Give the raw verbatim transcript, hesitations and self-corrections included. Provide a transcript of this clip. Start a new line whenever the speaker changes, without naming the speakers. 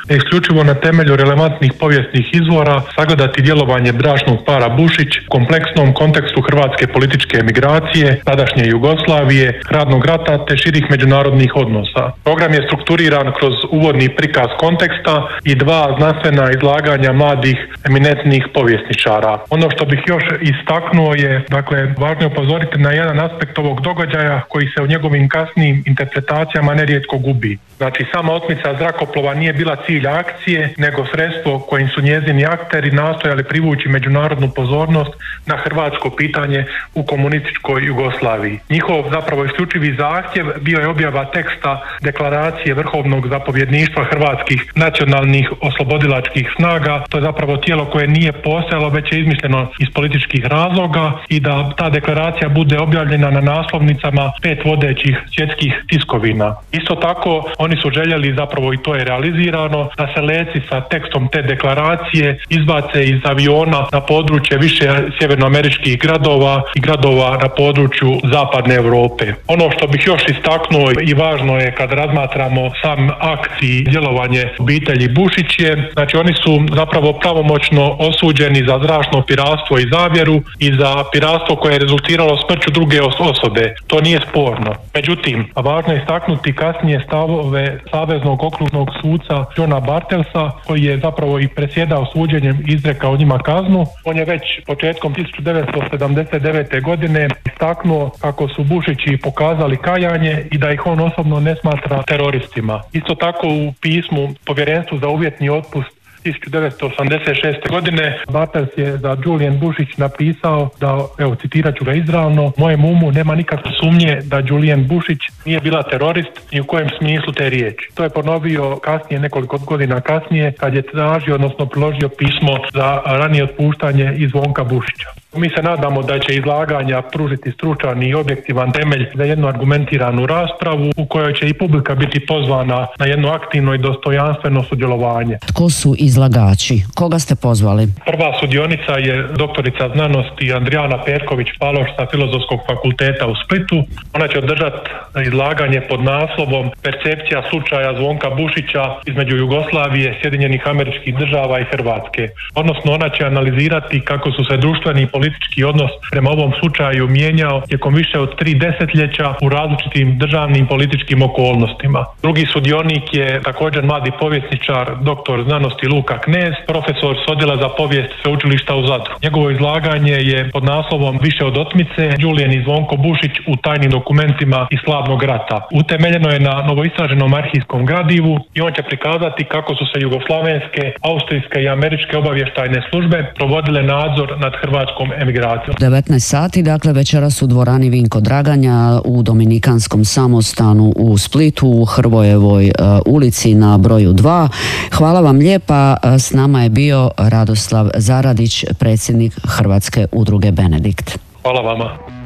isključivo na temelju relevantnih povijesnih izvora sagledati djelovanje bračnog para Bušić u kompleksnom kontekstu hrvatske političke emigracije, tadašnje Jugoslavije, hladnog rata te širih međunarodnih odnosa. Program je strukturiran kroz uvodni prikaz konteksta i dva znanstvena izlaganja mladih eminentnih povjesničara. Ono što bih još istaknuo je, dakle, važno je upozoriti na jedan aspekt ovog događaja koji se u njegovim kasnijim interpretacijama nerijetko gubi. Znači, sama otmica zrakoplova nije bila cilj akcije, nego sredstvo kojim su njezini akteri nastojali privući međunarodnu pozornost na hrvatsko pitanje u komunističkoj Jugoslaviji. Njihov zapravo isključivi zahtjev bio je objava teksta deklaracije Vrhovnog zapovjedništva hrvatskih nacionalnih oslobodilačkih snaga. To je zapravo tijelo koje nije postojalo, već je izmišljeno iz političkih razloga, i da ta deklaracija bude objavljena na naslovnicama pet vodećih svjetskih tiskovina. Isto tako, oni su željeli, zapravo i to je realizirano, da se leci sa tekstom te deklaracije izbace iz aviona na područje više sjevernoameričkih gradova i gradova na području zapadne Europe. Ono što bih još istaknuo i važno je kad razmatramo sam akt i djelovanje obitelji Bušić je, znači oni su zapravo pravomoćno osuđeni za zračno piratstvo i zavjeru i za piratstvo koje je rezultiralo smrću druge osobe. To nije sporno. Međutim, važno je istaknuti kasnije stavove Saveznog okružnog suca Johna Bartelsa, koji je zapravo i predsjedao suđenjem i izrekao njima kaznu. On je već početkom tisuću devetsto sedamdeset devete. godine istaknuo kako su Bušići pokazali kajanje i da ih on osobno ne smatra teroristima. Isto tako u pismu Povjerenstvu za uvjetni otpust tisuću devetsto osamdeset šeste. godine Bartels je za Julian Bušić napisao da, evo citirat ću ga izravno: mojem umu nema nikakve sumnje da Julian Bušić nije bila terorist ni u kojem smislu te riječi. To je ponovio kasnije, nekoliko godina kasnije, kad je tražio, odnosno priložio pismo za ranije otpuštanje iz Zvonka Bušića. Mi se nadamo da će izlaganja pružiti stručan i objektivan temelj za jednu argumentiranu raspravu u kojoj će i publika biti pozvana na jedno aktivno i dostojanstveno sudjelovanje.
Ko su izlagači? Koga ste pozvali?
Prva sudionica je doktorica znanosti Andrijana Perković-Paloš sa Filozofskog fakulteta u Splitu. Ona će održati izlaganje pod naslovom Percepcija slučaja Zvonka Bušića između Jugoslavije, Sjedinjenih Američkih Država i Hrvatske. Odnosno, ona će analizirati kako su se društveni politički odnos prema ovom slučaju mijenjao tijekom više od tri desetljeća u različitim državnim političkim okolnostima. Drugi sudionik je također mladi povjesničar, doktor znanosti Luka Knez, profesor s odjela za povijest Sveučilišta u Zadru. Njegovo izlaganje je pod naslovom Više od otmice, Julian i Zvonko Bušić u tajnim dokumentima iz hladnog rata. Utemeljeno je na novoistraženom arhivskom gradivu i on će prikazati kako su se jugoslavenske, austrijske i američke obavještajne službe provodile nadzor nad hrvatskom emigracijom.
devetnaest sati, dakle večeras u dvorani Vinko Draganja u Dominikanskom samostanu u Splitu u Hrvojevoj uh, ulici na broju dva. Hvala vam lijepa. S nama je bio Radoslav Zaradić, predsjednik Hrvatske udruge Benedikt.
Hvala vama.